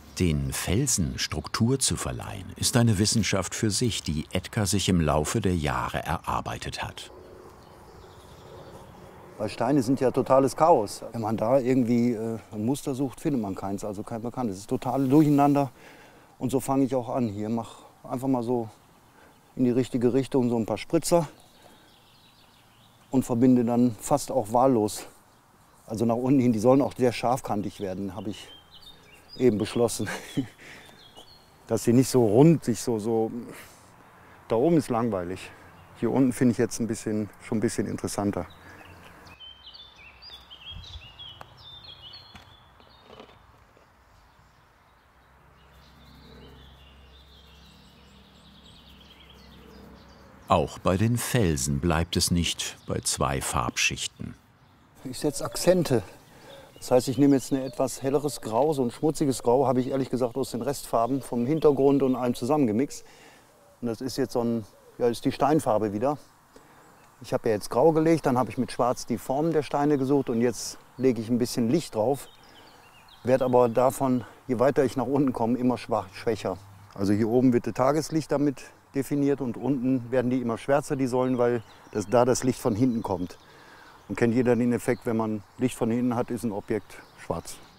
Den Felsen Struktur zu verleihen, ist eine Wissenschaft für sich, die Edgar sich im Laufe der Jahre erarbeitet hat. Weil Steine sind ja totales Chaos. Wenn man da irgendwie ein Muster sucht, findet man keins, also kein Bekanntes. Es ist total durcheinander. Und so fange ich auch an. Hier mache einfach mal so in die richtige Richtung so ein paar Spritzer und verbinde dann fast auch wahllos. Also nach unten hin, die sollen auch sehr scharfkantig werden, habe ich eben beschlossen. Dass sie nicht so rund, sich so. Da oben ist langweilig. Hier unten finde ich jetzt schon ein bisschen interessanter. Auch bei den Felsen bleibt es nicht bei 2 Farbschichten. Ich setze Akzente. Das heißt, ich nehme jetzt ein etwas helleres Grau, so ein schmutziges Grau, habe ich ehrlich gesagt aus den Restfarben vom Hintergrund und allem zusammengemixt. Und das ist jetzt ist die Steinfarbe wieder. Ich habe ja jetzt Grau gelegt, dann habe ich mit Schwarz die Formen der Steine gesucht und jetzt lege ich ein bisschen Licht drauf. Werde aber davon, je weiter ich nach unten komme, immer schwächer. Also hier oben wird das Tageslicht damit definiert und unten werden die immer schwärzer, die Säulen, weil da das Licht von hinten kommt. Und kennt jeder den Effekt, wenn man Licht von hinten hat, ist ein Objekt schwarz.